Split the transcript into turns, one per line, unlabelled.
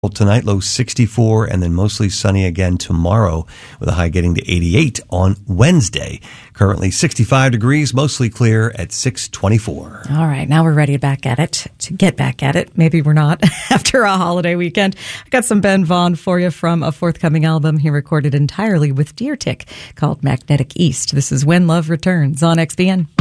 Tonight, low 64, and then mostly sunny again tomorrow with a high getting to 88 on Wednesday. Currently 65 degrees, mostly clear at 6:24.
All right, now we're ready to get back at it. Maybe we're not after a holiday weekend. I got some Ben Vaughn for you from a forthcoming album he recorded entirely with Deer Tick called Magnetic East. This is When Love Returns on XBN.